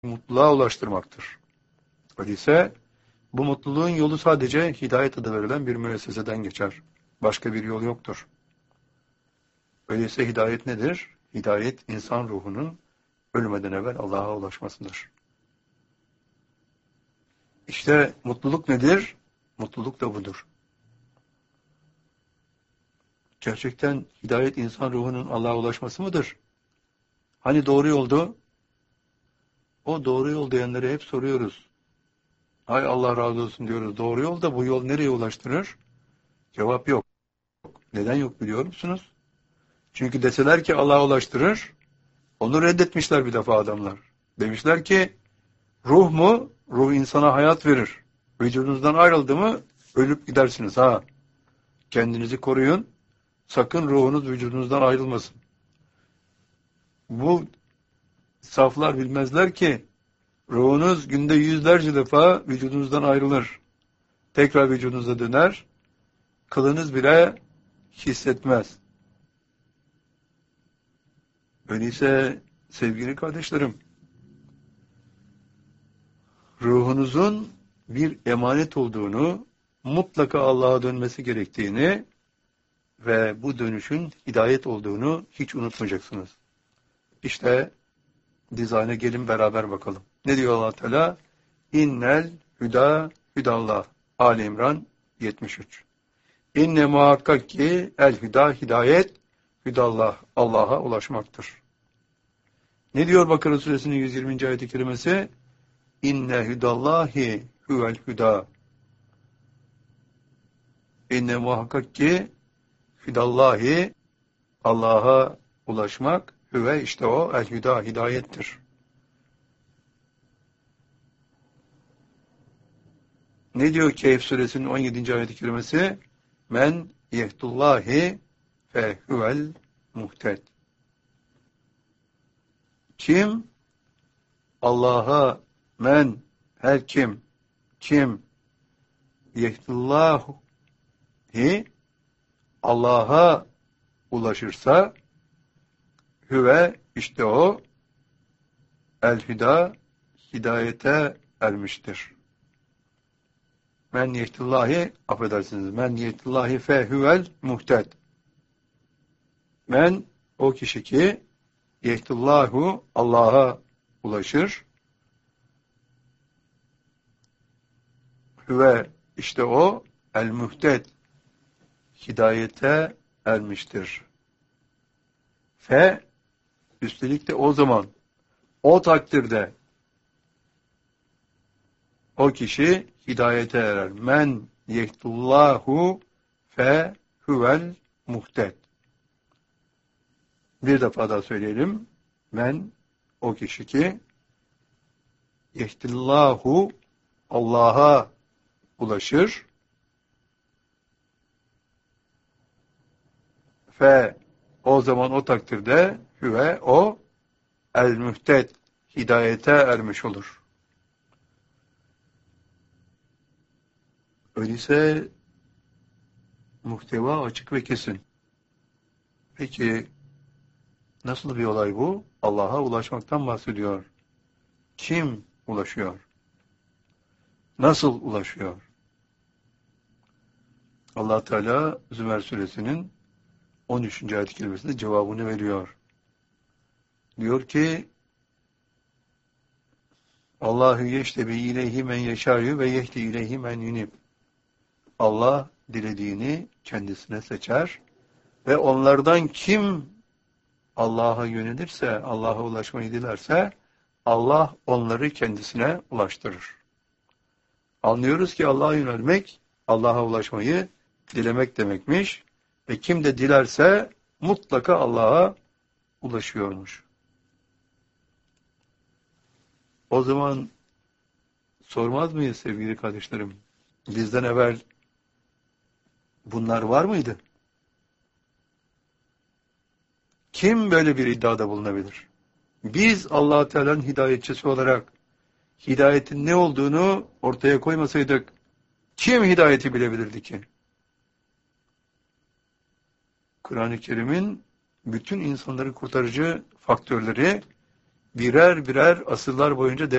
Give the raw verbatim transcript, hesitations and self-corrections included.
mutluluğa ulaştırmaktır. Öyleyse bu mutluluğun yolu sadece hidayet adı verilen bir müesseseden geçer. Başka bir yol yoktur. Öyleyse hidayet nedir? Hidayet, insan ruhunun ölmeden evvel Allah'a ulaşmasıdır. İşte mutluluk nedir? Mutluluk da budur. Gerçekten hidayet insan ruhunun Allah'a ulaşması mıdır? Hani doğru yoldu? O doğru yol diyenlere hep soruyoruz. Hay Allah razı olsun diyoruz. Doğru yol da bu yol nereye ulaştırır? Cevap yok. Neden yok biliyor musunuz? Çünkü deseler ki Allah'a ulaştırır, onu reddetmişler bir defa adamlar. Demişler ki ruh mu? Ruh insana hayat verir. Vücudunuzdan ayrıldı mı ölüp gidersiniz ha. Kendinizi koruyun. Sakın ruhunuz vücudunuzdan ayrılmasın. Bu saflar bilmezler ki ruhunuz günde yüzlerce defa vücudunuzdan ayrılır. Tekrar vücudunuza döner. Kılınız bile hissetmez. Öyleyse sevgili kardeşlerim, ruhunuzun bir emanet olduğunu, mutlaka Allah'a dönmesi gerektiğini ve bu dönüşün hidayet olduğunu hiç unutmayacaksınız. İşte dizayna gelin beraber bakalım. Ne diyor Allah Teala? İnnel hüda hüdallah. Ali İmran yetmiş üç. İnne muhakkak ki el hüda hidayet hüdallah. Allah'a ulaşmaktır. Ne diyor Bakara suresinin yüz yirminci ayet-i kerimesi? İnne hüdallahi huvel hüda. İnne muhakkak ki hüdallahi Allah'a ulaşmak hüve işte o el hüda hidayettir. Ne diyor Kehf suresinin on yedinci ayet-i kerimesi? Men yehdullahi fe huvel muhted. Kim Allah'a men her kim kim yehdullahi Allah'a ulaşırsa hüve işte o el hüda hidayete ermiştir. Men yehdillahi affedersiniz. Men yehdillahi fe huvel muhted. Men o kişi ki yehdillahu Allah'a ulaşır. Hüve işte o el muhted hidayete ermiştir. Fe üstelik de o zaman o takdirde o kişi hidayete erer. Men yehdullahu fe huvel muhted. Bir defa daha söyleyelim. Men o kişi ki yehdillahu Allah'a ulaşır. Fe o zaman o takdirde hüve o el muhted hidayete ermiş olur. Öyleyse muhteva açık ve kesin. Peki nasıl bir olay bu? Allah'a ulaşmaktan bahsediyor. Kim ulaşıyor? Nasıl ulaşıyor? Allah Teala Zümer suresinin on üçüncü ayet-i kerimesinde cevabını veriyor. Diyor ki Allahu yeştebi ileyhi men yeşâyu ve yehdi ileyhi men yunib. Allah dilediğini kendisine seçer ve onlardan kim Allah'a yönelirse, Allah'a ulaşmayı dilerse Allah onları kendisine ulaştırır. Anlıyoruz ki Allah'a yönelmek, Allah'a ulaşmayı dilemek demekmiş ve kim de dilerse mutlaka Allah'a ulaşıyormuş. O zaman sormaz mıyız sevgili kardeşlerim? Bizden evvel bunlar var mıydı? Kim böyle bir iddiada bulunabilir? Biz Allah-u Teala'nın hidayetçisi olarak hidayetin ne olduğunu ortaya koymasaydık kim hidayeti bilebilirdi ki? Kur'an-ı Kerim'in bütün insanları kurtarıcı faktörleri birer birer asırlar boyunca